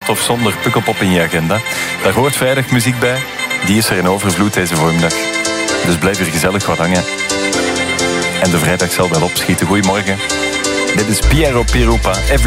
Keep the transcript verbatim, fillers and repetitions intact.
met of zonder Pukkelpop in je agenda. Daar hoort vrijdag muziek bij. Die is er in overvloed deze voormiddag. Dus blijf hier gezellig wat hangen. En de vrijdag zal wel opschieten. Goedemorgen. Dit is Piero Pirupa. Every